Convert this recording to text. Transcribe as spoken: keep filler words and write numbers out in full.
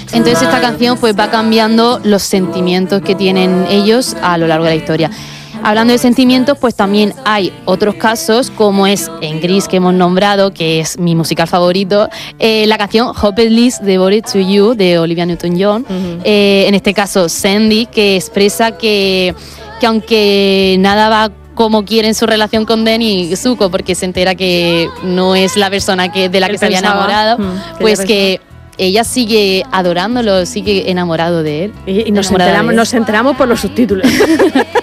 Entonces esta canción pues va cambiando los sentimientos que tienen ellos a lo largo de la historia. Hablando de sentimientos, pues también hay otros casos, como es en Gris, que hemos nombrado, que es mi musical favorito, eh, la canción Hopeless Devoted to You, de Olivia Newton-John. Uh-huh. Eh, en este caso, Sandy, que expresa que, que aunque nada va como quiere en su relación con Denny Zuko, porque se entera que no es la persona que, de la que se había enamorado, uh-huh. pues que ella sigue adorándolo, sigue enamorado de él. Y, y nos, enteramos, nos enteramos por los subtítulos.